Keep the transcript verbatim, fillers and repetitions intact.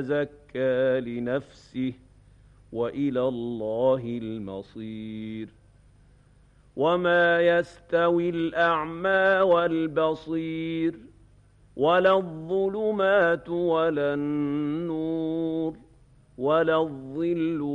زكى لنفسه وإلى الله المصير وما يستوي الأعمى والبصير ولا الظلمات ولا النور ولا الظل